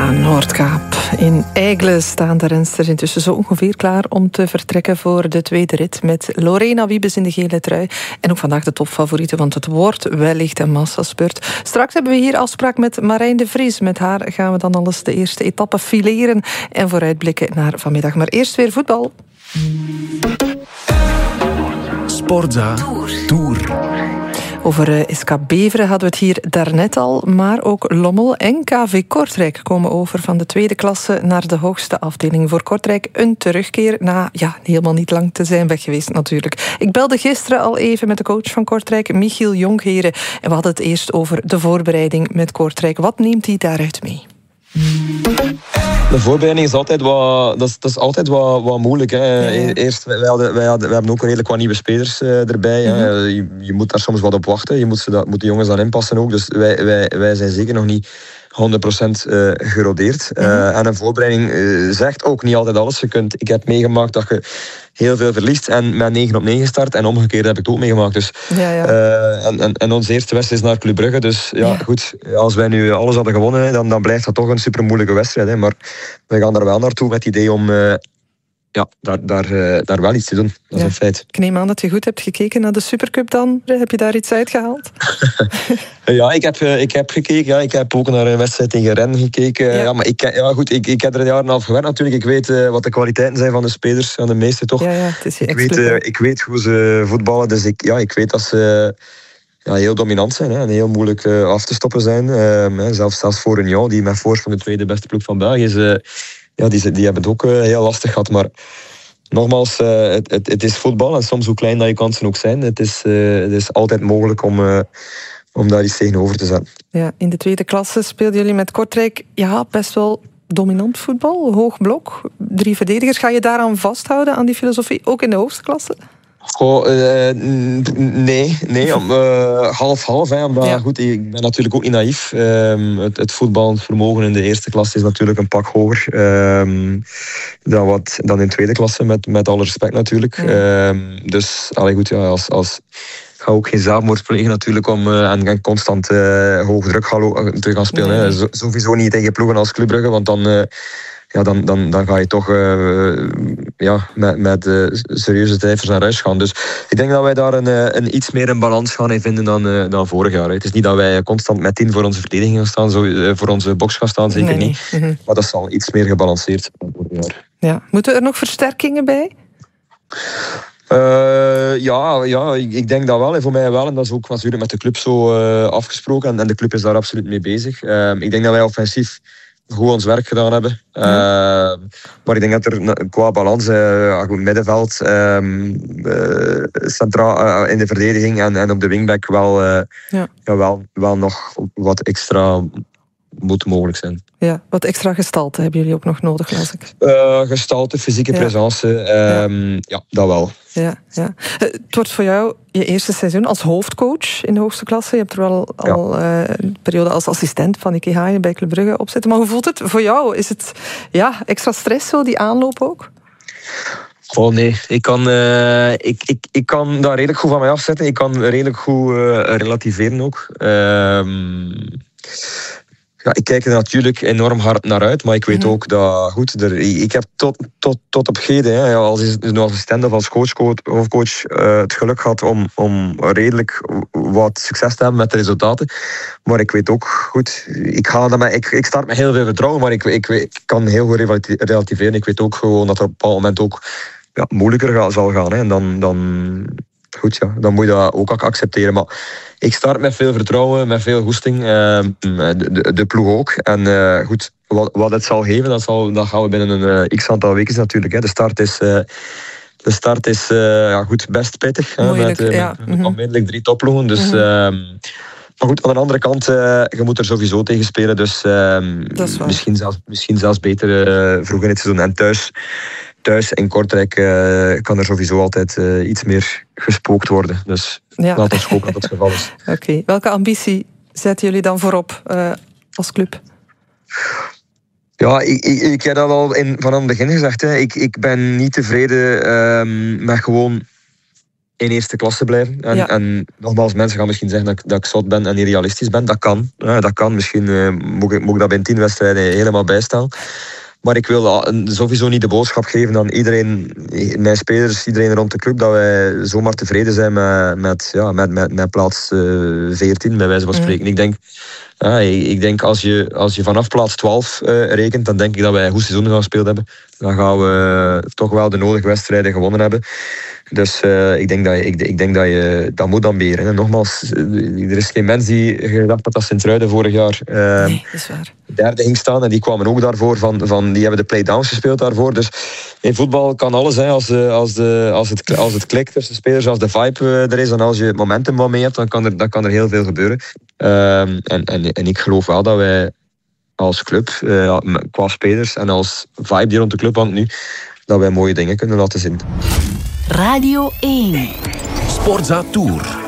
Ja, Noordkaap. In Aigle staan de rensters intussen zo ongeveer klaar om te vertrekken voor de tweede rit met Lorena Wiebes in de gele trui. En ook vandaag de topfavoriete, want het wordt wellicht een massaspurt. Straks hebben we hier afspraak met Marijn de Vries. Met haar gaan we dan alles de eerste etappe fileren en vooruitblikken naar vanmiddag. Maar eerst weer voetbal. Sportza Tour. Over SK Beveren hadden we het hier daarnet al, maar ook Lommel en KV Kortrijk komen over van de tweede klasse naar de hoogste afdeling. Voor Kortrijk een terugkeer na helemaal niet lang te zijn weg geweest natuurlijk. Ik belde gisteren al even met de coach van Kortrijk, Michiel Jongheren, en we hadden het eerst over de voorbereiding met Kortrijk. Wat neemt hij daaruit mee? De voorbereiding is altijd wat moeilijk. Hè. Ja. Eerst, wij hebben ook redelijk wat nieuwe spelers erbij. Hè. Je moet daar soms wat op wachten. Je moet de jongens dan inpassen ook. Dus wij zijn zeker nog niet 100% gerodeerd. En een voorbereiding zegt ook niet altijd alles. Ik heb meegemaakt dat je heel veel verliest en met 9 op 9 start. En omgekeerd heb ik het ook meegemaakt. Dus, en onze eerste wedstrijd is naar Club Brugge. Dus goed, als wij nu alles hadden gewonnen, dan blijft dat toch een super moeilijke wedstrijd. Hè. Maar we gaan daar wel naartoe met het idee om daar wel iets te doen. Dat is een feit. Ik neem aan dat je goed hebt gekeken naar de Supercup dan. Heb je daar iets uitgehaald? Ja, ik heb gekeken. Ja. Ik heb ook naar een wedstrijd tegen Rennes gekeken. Ja. Maar ik heb er een jaar en een half gewerkt natuurlijk. Ik weet wat de kwaliteiten zijn van de spelers. Van de meeste toch. Ja, het is ik weet hoe ze voetballen. Dus ik weet dat ze heel dominant zijn. Hè, en heel moeilijk af te stoppen zijn. Zelfs voor Union, die met voorsprong de tweede beste ploeg van België is. Die hebben het ook heel lastig gehad. Maar nogmaals, het is voetbal. En soms hoe klein dat je kansen ook zijn. Het is altijd mogelijk om daar iets tegenover te zetten. Ja, in de tweede klasse speelden jullie met Kortrijk best wel dominant voetbal. Hoog blok, 3 verdedigers. Ga je daaraan vasthouden, aan die filosofie? Ook in de hoogste klasse? Nee, half-half. Goed, ik ben natuurlijk ook niet naïef. Het voetballend vermogen in de eerste klasse is natuurlijk een pak hoger dan in tweede klasse, met alle respect natuurlijk. Dus goed, als ga ook geen zelfmoord plegen natuurlijk om en constant hoog druk te gaan spelen. Nee. Sowieso niet tegen ploegen als Club Brugge, want dan ga je toch met serieuze cijfers naar huis gaan. Dus ik denk dat wij daar een iets meer een balans gaan vinden dan vorig jaar. Het is niet dat wij constant met 10 voor onze verdediging gaan staan, voor onze box gaan staan, zeker niet. Mm-hmm. Maar dat zal iets meer gebalanceerd dan vorig jaar. Ja. Moeten er nog versterkingen bij? Ik denk dat wel. En voor mij wel. En dat is ook natuurlijk met de club zo afgesproken. En de club is daar absoluut mee bezig. Ik denk dat wij offensief goed ons werk gedaan hebben. Maar ik denk dat er qua balans, middenveld, centraal in de verdediging en op de wingback wel nog wat extra moet mogelijk zijn. Ja, wat extra gestalte hebben jullie ook nog nodig, las ik. Gestalte, fysieke presence, dat wel. Ja. Het wordt voor jou je eerste seizoen als hoofdcoach in de hoogste klasse. Je hebt er wel al een periode als assistent van Ike Haaien bij Club Brugge op zitten. Maar hoe voelt het voor jou? Is het extra stress zo, die aanloop ook? Oh nee, ik kan daar redelijk goed van mij afzetten. Ik kan redelijk goed relativeren ook. Ik kijk er natuurlijk enorm hard naar uit, maar ik weet ook dat ik heb tot op heden, als assistent of als coach het geluk gehad om redelijk wat succes te hebben met de resultaten. Maar ik weet ook ik start met heel veel vertrouwen, maar ik kan heel goed relativeren. Ik weet ook gewoon dat er op een bepaald moment ook moeilijker zal gaan. Hè. En dan moet je dat ook accepteren. Maar ik start met veel vertrouwen, met veel goesting. De ploeg ook. En wat het zal geven, dat gaan we binnen een x-aantal weken natuurlijk. Hè. De start is best pittig. Moeilijk, met onmiddellijk 3 topploegen. Dus, maar goed, aan de andere kant, je moet er sowieso tegen spelen. Dus misschien zelfs beter vroeg in het seizoen. En thuis in Kortrijk kan er sowieso altijd iets meer gespookt worden. Dus laten we hopen dat het geval is. Oké. Welke ambitie zetten jullie dan voorop als club? Ja, ik heb dat al vanaf het begin gezegd. Hè. Ik ben niet tevreden met gewoon in eerste klasse blijven. En nogmaals, mensen gaan misschien zeggen dat ik zot ben en niet realistisch ben. Dat kan. Dat kan. Misschien moet ik dat bij 10 wedstrijden helemaal bijstaan. Maar ik wil sowieso niet de boodschap geven aan iedereen, mijn spelers, iedereen rond de club, dat wij zomaar tevreden zijn met plaats 14, bij wijze van spreken. Ik denk als je vanaf plaats 12 rekent, dan denk ik dat wij een goed seizoen gaan gespeeld hebben. Dan gaan we toch wel de nodige wedstrijden gewonnen hebben. Dus ik denk dat je dat moet amberen. En nogmaals, er is geen mens die gedacht dat Sint-Truiden vorig jaar nee, dat is waar. derde ging staan. En die kwamen ook daarvoor die hebben de playdowns gespeeld daarvoor. Dus in voetbal kan alles, hè, als het klikt tussen spelers, als de vibe er is en als je het momentum wat mee hebt, dan kan er heel veel gebeuren. En ik geloof wel dat wij als club, qua spelers en als vibe die rond de club hangt nu, dat wij mooie dingen kunnen laten zien. Radio 1 Sportza Tour.